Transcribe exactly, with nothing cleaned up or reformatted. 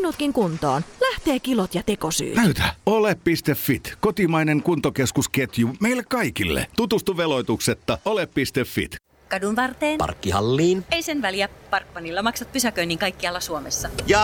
sinutkin kuntoon. Lähtee kilot ja tekosyyt. Näytä. Ole piste fit. Kotimainen kuntokeskusketju meille kaikille. Tutustu veloituksetta ole piste fit. Kadun varteen. Parkkihalliin. Ei sen väliä. Parkmanilla maksat pysäköinnin kaikkialla Suomessa. Ja